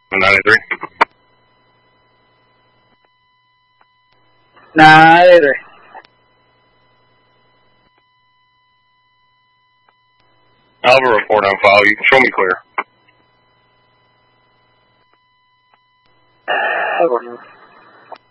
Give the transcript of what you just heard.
93. 93. I'll have a report on file. You can show me clear. Over.